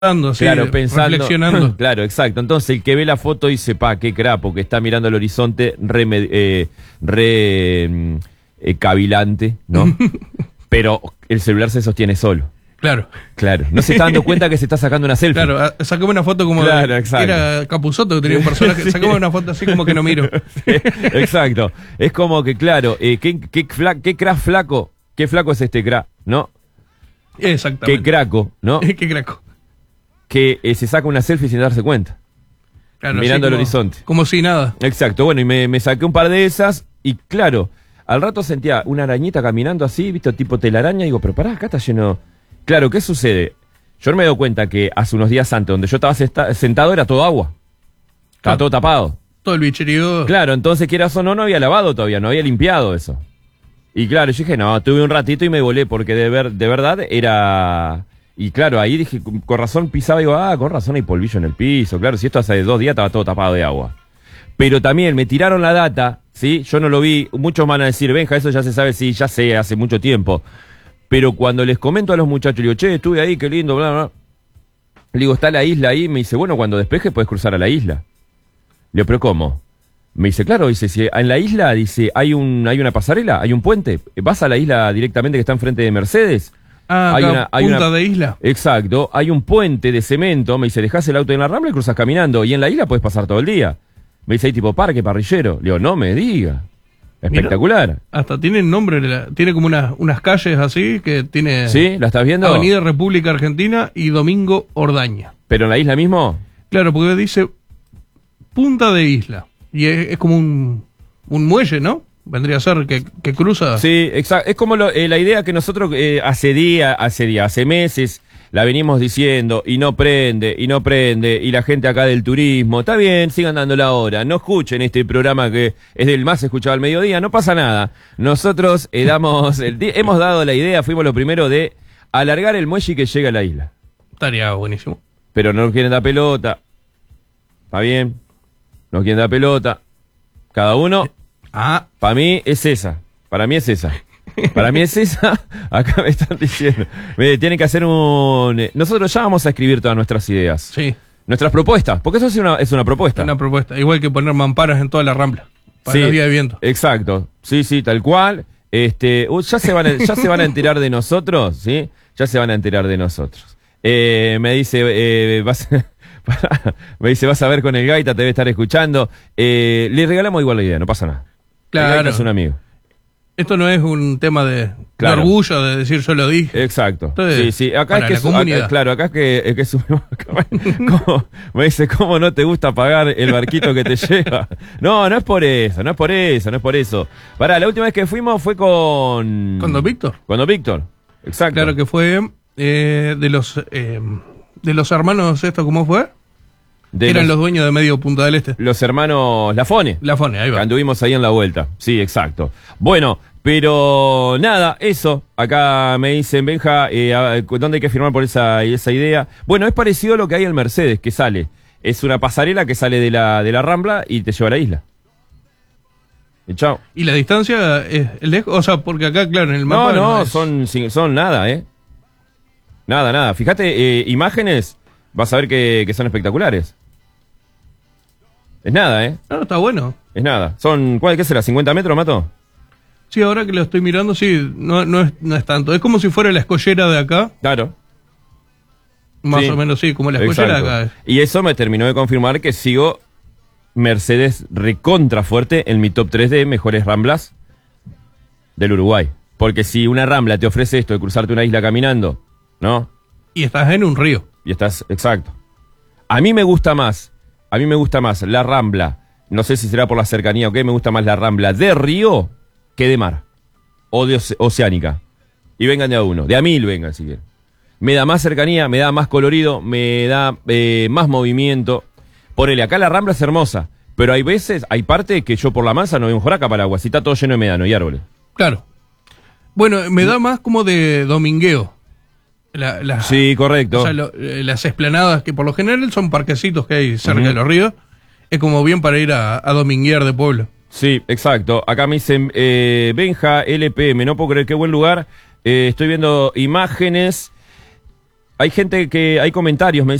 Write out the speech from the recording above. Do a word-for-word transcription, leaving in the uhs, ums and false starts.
Así, claro, pensando, reflexionando. Claro, exacto. Entonces el que ve la foto dice, pa, qué crapo, que está mirando el horizonte re, eh, re eh, cavilante, ¿no? Pero el celular se sostiene solo. Claro. Claro. No se está dando cuenta que se está sacando una selfie. Claro, sacame una foto como claro, de, exacto. era Capusotto que tenía un personaje. Sí. Sacame una foto así como que no miro. Sí, exacto. Es como que, claro, eh, qué, qué, fla, qué crack flaco, qué flaco es este crack, ¿no? Exactamente. Qué craco, ¿no? Qué craco. Que eh, se saca una selfie sin darse cuenta. Claro, mirando como, el horizonte. Como si nada. Exacto, bueno, y me, me saqué un par de esas y claro, al rato sentía una arañita caminando así, visto, tipo telaraña, y digo, pero pará, acá está lleno. Claro, ¿qué sucede? Yo me doy cuenta que hace unos días antes, donde yo estaba sentado, era todo agua. Estaba Claro. todo tapado. Todo el bicherío. Claro, entonces quieras o no, no había lavado todavía, no había limpiado eso. Y claro, yo dije, no, tuve un ratito y me volé, porque de, ver, de verdad era... Y claro, ahí dije, con razón pisaba y digo, ah, con razón hay polvillo en el piso. Claro, si esto hace dos días estaba todo tapado de agua. Pero también me tiraron la data, ¿sí? Yo no lo vi, muchos van a decir, Benja, eso ya se sabe, sí, ya sé, hace mucho tiempo. Pero cuando les comento a los muchachos, le digo, che, estuve ahí, qué lindo, bla, bla. Le digo, está la isla ahí, me dice, bueno, cuando despeje puedes cruzar a la isla. Le digo, ¿pero cómo? Me dice, claro, dice, si en la isla, dice, hay un, hay una pasarela, hay un puente, vas a la isla directamente que está enfrente de Mercedes. Ah, hay acá, una, hay punta una, de isla. Exacto, hay un puente de cemento, me dice, dejás el auto en la rambla y cruzas caminando, y en la isla puedes pasar todo el día. Me dice, hay tipo parque, parrillero. Le digo, no me diga. Espectacular. Mira, hasta tiene nombre, la, tiene como unas, unas calles así que tiene... ¿Sí? ¿La estás viendo? Avenida República Argentina y Domingo Ordaña. ¿Pero en la isla mismo? Claro, porque dice punta de isla. Y es, es como un, un muelle, ¿no? Vendría a ser que, que cruza. Sí, exacto. Es como lo, eh, la idea que nosotros eh, hace día, hace día, hace meses la venimos diciendo y no prende, y no prende, y la gente acá del turismo, está bien, sigan dando la hora, no escuchen este programa que es del más escuchado al mediodía, no pasa nada. Nosotros eh, damos el hemos dado la idea, fuimos lo primero de alargar el muelle y que llegue a la isla. Estaría buenísimo. Pero no quieren dar pelota. Está bien, no quieren dar pelota. Cada uno... Ah, para mí es esa. Para mí es esa. Para mí es esa. Acá me están diciendo. Me tienen que hacer un... Nosotros ya vamos a escribir todas nuestras ideas. sí, Nuestras propuestas. Porque eso es una, es una propuesta. una propuesta. Igual que poner mamparas en toda la rambla. Para Sí, los días de viento. exacto. Sí, sí, tal cual. Este, uh, ya se van a, ya se van a enterar de nosotros, ¿sí? Ya se van a enterar de nosotros. Eh, me dice, eh, vas... me dice, vas a ver con el gaita, te debe estar escuchando. Eh, le regalamos igual la idea, no pasa nada. Claro. El gaita es un amigo. Esto no es un tema de, Claro. de orgullo, de decir yo lo dije. Exacto. Entonces, sí, sí. Acá para es que la su- comunidad. acá- claro, acá es que, es que subimos. ¿Cómo? Me dice, ¿cómo no te gusta pagar el barquito que te lleva? No, no es por eso, no es por eso, no es por eso. Pará, la última vez que fuimos fue con. ¿Con Don Víctor? Con Don Víctor. Exacto. Claro que fue eh, de los eh, de los hermanos, ¿esto cómo fue? De Eran los, los dueños de medio Punta del Este. los hermanos Lafone. La Fone, ahí Que va. anduvimos ahí en la vuelta. Sí, exacto. Bueno, pero nada, eso. Acá me dicen, Benja, eh, a- ¿dónde hay que firmar por esa, esa idea? Bueno, es parecido a lo que hay en Mercedes, que sale. Es una pasarela que sale de la, de la Rambla y te lleva a la isla. Y chao. ¿Y la distancia es el lejos? O sea, porque acá, claro, en el No, mapa... no, es- son, sin- son nada, ¿eh? Nada, nada. Fíjate, eh, imágenes, vas a ver que, que son espectaculares. Es nada, ¿eh? No, está bueno. Es nada. Son, ¿cuál, qué será? ¿cincuenta metros, Mato? Sí, ahora que lo estoy mirando, sí, no, no, es, no es tanto. Es como si fuera la escollera de acá. Claro. Más Sí. o menos, sí, como la escollera Exacto. de acá. Y eso me terminó de confirmar que sigo Mercedes recontra fuerte en mi top tres de mejores ramblas del Uruguay. Porque si una rambla te ofrece esto de cruzarte una isla caminando, ¿no? Y estás en un río. Y estás, exacto. A mí me gusta más, a mí me gusta más la rambla, no sé si será por la cercanía o qué, me gusta más la rambla de río que de mar. O de oce- oceánica. Y vengan de a uno, de a mil vengan si quieren. Me da más cercanía, me da más colorido, me da eh, más movimiento. Ponele, acá la rambla es hermosa, pero hay veces, hay partes que yo por la mansa no veo un joraca para agua, si está todo lleno de médano y árboles. Claro. Bueno, me da más como de domingueo. La, la- Sí, correcto. O sea, lo- eh, las esplanadas, que por lo general son parquecitos que hay cerca Ujú. de los ríos, es como bien para ir a, a dominguear de pueblo. Sí, exacto. Acá me dicen eh, Benja, L P M, no puedo creer qué buen lugar. Eh, estoy viendo imágenes. Hay gente que, hay comentarios, me